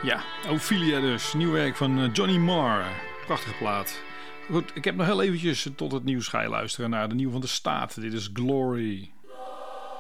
Ja, Ophelia dus. Nieuw werk van Johnny Marr. Prachtige plaat. Goed, ik heb nog heel eventjes tot het nieuws ga je luisteren naar de nieuwe van de staat. Dit is Glory.